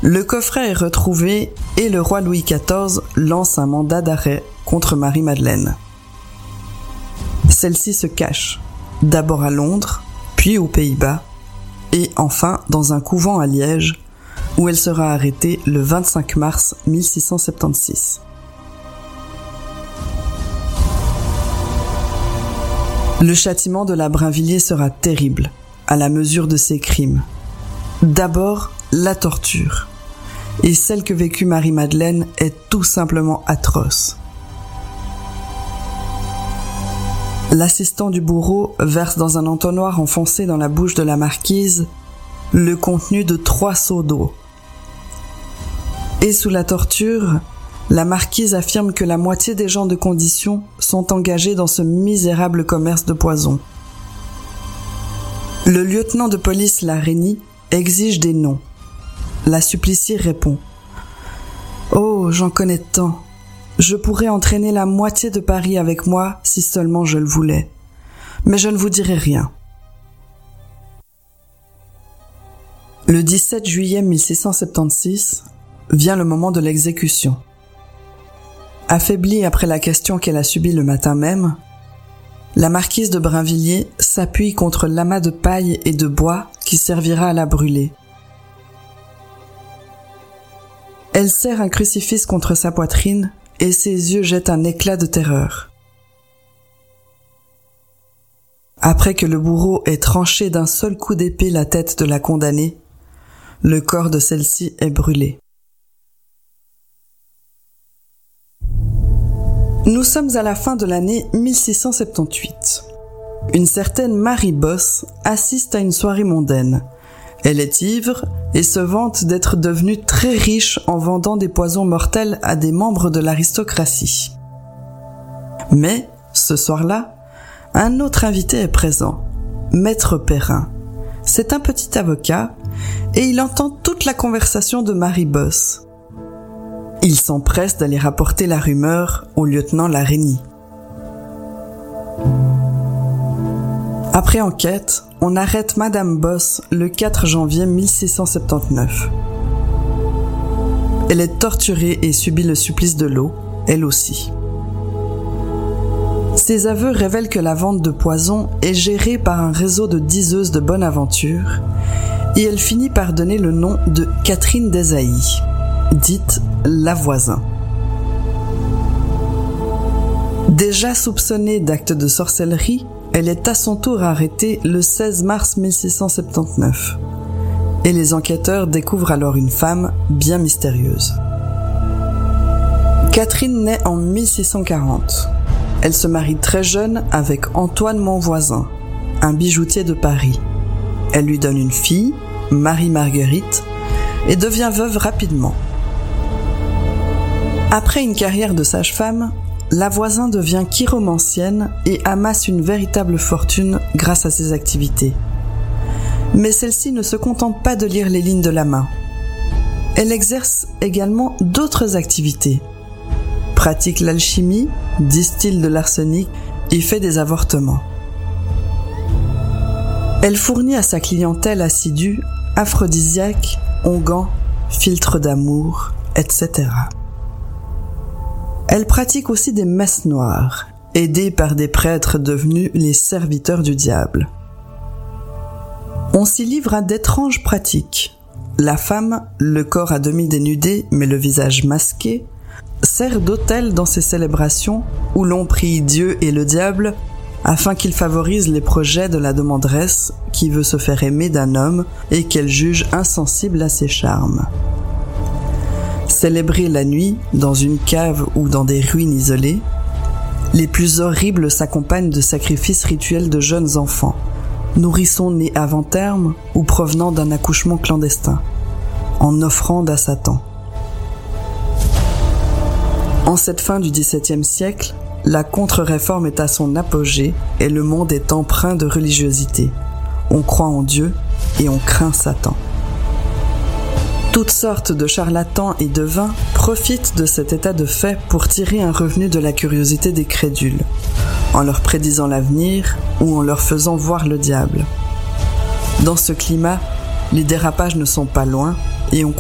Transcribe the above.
Le coffret est retrouvé et le roi Louis XIV lance un mandat d'arrêt contre Marie-Madeleine. Celle-ci se cache, d'abord à Londres, puis aux Pays-Bas, et enfin dans un couvent à Liège, où elle sera arrêtée le 25 mars 1676. Le châtiment de la Brinvilliers sera terrible, à la mesure de ses crimes. D'abord, la torture. Et celle que vécut Marie-Madeleine est tout simplement atroce. L'assistant du bourreau verse dans un entonnoir enfoncé dans la bouche de la marquise le contenu de 3 seaux d'eau. Et sous la torture, la marquise affirme que la moitié des gens de condition sont engagés dans ce misérable commerce de poison. Le lieutenant de police Larigny exige des noms. La suppliciée répond « Oh, j'en connais tant. Je pourrais entraîner la moitié de Paris avec moi si seulement je le voulais. Mais je ne vous dirai rien. » Le 17 juillet 1676 vient le moment de l'exécution. Affaiblie après la question qu'elle a subie le matin même, la marquise de Brinvilliers s'appuie contre l'amas de paille et de bois qui servira à la brûler. Elle serre un crucifix contre sa poitrine et ses yeux jettent un éclat de terreur. Après que le bourreau ait tranché d'un seul coup d'épée la tête de la condamnée, le corps de celle-ci est brûlé. Nous sommes à la fin de l'année 1678. Une certaine Marie Bosse assiste à une soirée mondaine. Elle est ivre et se vante d'être devenue très riche en vendant des poisons mortels à des membres de l'aristocratie. Mais, ce soir-là, un autre invité est présent, Maître Perrin. C'est un petit avocat et il entend toute la conversation de Marie Bosse. Il s'empresse d'aller rapporter la rumeur au lieutenant Larigny. Après enquête, on arrête Madame Bosse le 4 janvier 1679. Elle est torturée et subit le supplice de l'eau, elle aussi. Ses aveux révèlent que la vente de poison est gérée par un réseau de diseuses de bonne aventure et elle finit par donner le nom de Catherine Desailly, dite la Voisin. Déjà soupçonnée d'actes de sorcellerie, elle est à son tour arrêtée le 16 mars 1679. Et les enquêteurs découvrent alors une femme bien mystérieuse. Catherine naît en 1640. Elle se marie très jeune avec Antoine Monvoisin, un bijoutier de Paris. Elle lui donne une fille, Marie-Marguerite, et devient veuve rapidement. Après une carrière de sage-femme, la Voisin devient chiromancienne et amasse une véritable fortune grâce à ses activités. Mais celle-ci ne se contente pas de lire les lignes de la main. Elle exerce également d'autres activités. Pratique l'alchimie, distille de l'arsenic et fait des avortements. Elle fournit à sa clientèle assidue aphrodisiaques, onguents, filtres d'amour, etc. Elle pratique aussi des messes noires, aidée par des prêtres devenus les serviteurs du diable. On s'y livre à d'étranges pratiques. La femme, le corps à demi dénudé mais le visage masqué, sert d'autel dans ces célébrations où l'on prie Dieu et le diable afin qu'ils favorisent les projets de la demanderesse qui veut se faire aimer d'un homme et qu'elle juge insensible à ses charmes. Célébrées la nuit, dans une cave ou dans des ruines isolées, les plus horribles s'accompagnent de sacrifices rituels de jeunes enfants, nourrissons nés avant terme ou provenant d'un accouchement clandestin, en offrande à Satan. En cette fin du XVIIe siècle, la contre-réforme est à son apogée et le monde est empreint de religiosité. On croit en Dieu et on craint Satan. Toutes sortes de charlatans et devins profitent de cet état de fait pour tirer un revenu de la curiosité des crédules, en leur prédisant l'avenir ou en leur faisant voir le diable. Dans ce climat, les dérapages ne sont pas loin et on